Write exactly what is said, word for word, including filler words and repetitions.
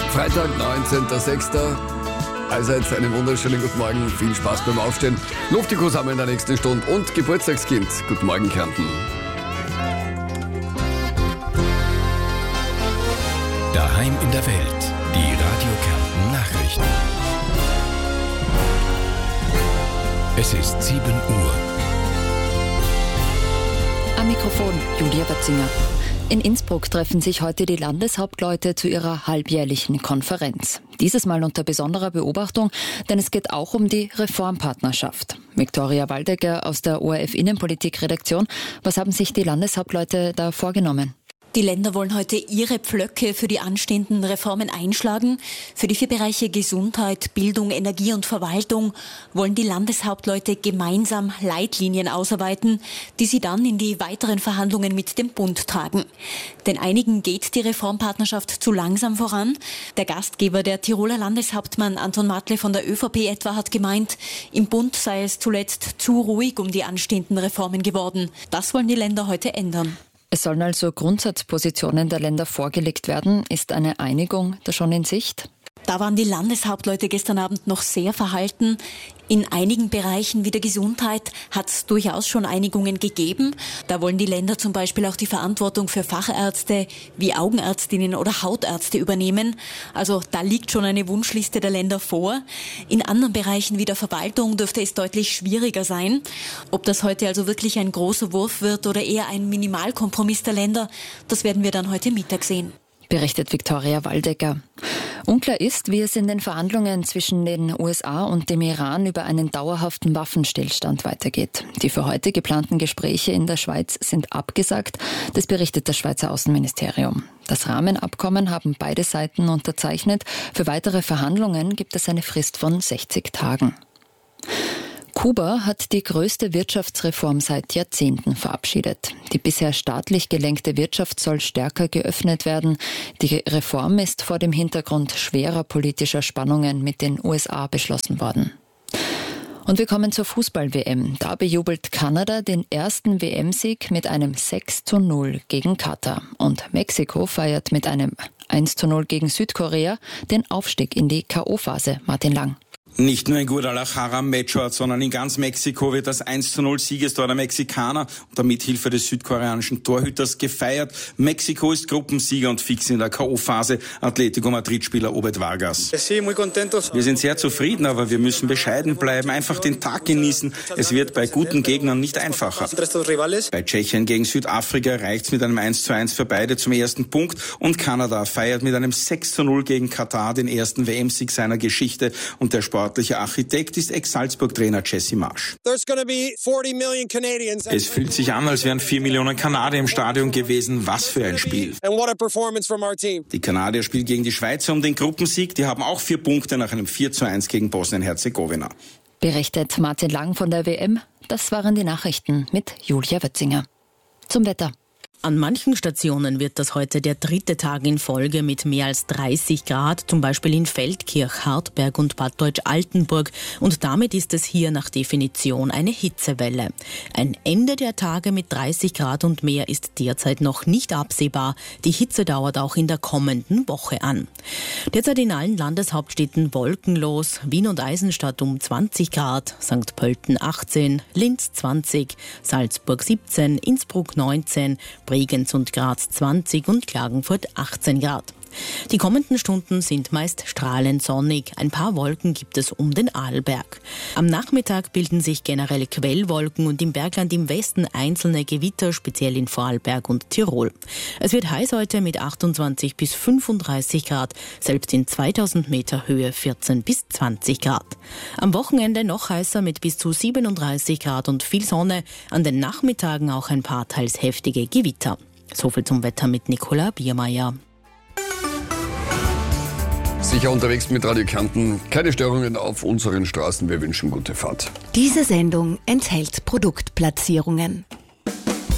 Freitag, neunzehnter sechster Allseits einen wunderschönen guten Morgen, viel Spaß beim Aufstehen. Luftikus haben wir in der nächsten Stunde und Geburtstagskind. Guten Morgen, Kärnten. Daheim in der Welt, die Radio Kärnten Nachrichten. Es ist sieben Uhr. Am Mikrofon Julia Batzinger. In Innsbruck treffen sich heute die Landeshauptleute zu ihrer halbjährlichen Konferenz. Dieses Mal unter besonderer Beobachtung, denn es geht auch um die Reformpartnerschaft. Viktoria Waldecker aus der O R F Innenpolitik-Redaktion. Was haben sich die Landeshauptleute da vorgenommen? Die Länder wollen heute ihre Pflöcke für die anstehenden Reformen einschlagen. Für die vier Bereiche Gesundheit, Bildung, Energie und Verwaltung wollen die Landeshauptleute gemeinsam Leitlinien ausarbeiten, die sie dann in die weiteren Verhandlungen mit dem Bund tragen. Denn einigen geht die Reformpartnerschaft zu langsam voran. Der Gastgeber, der Tiroler Landeshauptmann Anton Matle von der ÖVP etwa, hat gemeint, im Bund sei es zuletzt zu ruhig um die anstehenden Reformen geworden. Das wollen die Länder heute ändern. Es sollen also Grundsatzpositionen der Länder vorgelegt werden. Ist eine Einigung da schon in Sicht? Da waren die Landeshauptleute gestern Abend noch sehr verhalten. In einigen Bereichen wie der Gesundheit hat es durchaus schon Einigungen gegeben. Da wollen die Länder zum Beispiel auch die Verantwortung für Fachärzte wie Augenärztinnen oder Hautärzte übernehmen. Also da liegt schon eine Wunschliste der Länder vor. In anderen Bereichen wie der Verwaltung dürfte es deutlich schwieriger sein. Ob das heute also wirklich ein großer Wurf wird oder eher ein Minimalkompromiss der Länder, das werden wir dann heute Mittag sehen. Berichtet Viktoria Waldecker. Unklar ist, wie es in den Verhandlungen zwischen den U S A und dem Iran über einen dauerhaften Waffenstillstand weitergeht. Die für heute geplanten Gespräche in der Schweiz sind abgesagt, das berichtet das Schweizer Außenministerium. Das Rahmenabkommen haben beide Seiten unterzeichnet. Für weitere Verhandlungen gibt es eine Frist von sechzig Tagen. Kuba hat die größte Wirtschaftsreform seit Jahrzehnten verabschiedet. Die bisher staatlich gelenkte Wirtschaft soll stärker geöffnet werden. Die Reform ist vor dem Hintergrund schwerer politischer Spannungen mit den U S A beschlossen worden. Und wir kommen zur Fußball-W M. Da bejubelt Kanada den ersten W M-Sieg mit einem sechs zu null gegen Katar. Und Mexiko feiert mit einem eins zu null gegen Südkorea den Aufstieg in die K O-Phase. Martin Lang. Nicht nur in Guadalajara-Matchort, sondern in ganz Mexiko wird das eins zu null Siegestor der Mexikaner unter Mithilfe des südkoreanischen Torhüters gefeiert. Mexiko ist Gruppensieger und fix in der K O-Phase. Atletico Madrid-Spieler Obed Vargas. Wir sind sehr zufrieden, aber wir müssen bescheiden bleiben, einfach den Tag genießen. Es wird bei guten Gegnern nicht einfacher. Bei Tschechien gegen Südafrika reicht's mit einem eins zu eins für beide zum ersten Punkt und Kanada feiert mit einem sechs zu null gegen Katar den ersten W M-Sieg seiner Geschichte und der Sport Sportlicher Architekt ist Ex-Salzburg-Trainer Jesse Marsch. Es fühlt sich an, als wären vier Millionen Kanadier im Stadion gewesen. Was für ein Spiel. Die Kanadier spielen gegen die Schweizer um den Gruppensieg. Die haben auch vier Punkte nach einem vier zu eins gegen Bosnien-Herzegowina. Berichtet Martin Lang von der W M. Das waren die Nachrichten mit Julia Wetzinger. Zum Wetter. An manchen Stationen wird das heute der dritte Tag in Folge mit mehr als dreißig Grad, zum Beispiel in Feldkirch, Hartberg und Bad Deutsch-Altenburg. Und damit ist es hier nach Definition eine Hitzewelle. Ein Ende der Tage mit dreißig Grad und mehr ist derzeit noch nicht absehbar. Die Hitze dauert auch in der kommenden Woche an. Derzeit in allen Landeshauptstädten wolkenlos. Wien und Eisenstadt um zwanzig Grad, Sankt Pölten achtzehn, Linz zwanzig, Salzburg siebzehn, Innsbruck neunzehn, Bregenz und Graz zwanzig und Klagenfurt achtzehn Grad. Die kommenden Stunden sind meist strahlend sonnig. Ein paar Wolken gibt es um den Arlberg. Am Nachmittag bilden sich generell Quellwolken und im Bergland im Westen einzelne Gewitter, speziell in Vorarlberg und Tirol. Es wird heiß heute mit achtundzwanzig bis fünfunddreißig Grad, selbst in zweitausend Meter Höhe vierzehn bis zwanzig Grad. Am Wochenende noch heißer mit bis zu siebenunddreißig Grad und viel Sonne. An den Nachmittagen auch ein paar teils heftige Gewitter. Soviel zum Wetter mit Nicola Biermeier. Sicher unterwegs mit Radio Kärnten. Keine Störungen auf unseren Straßen. Wir wünschen gute Fahrt. Diese Sendung enthält Produktplatzierungen.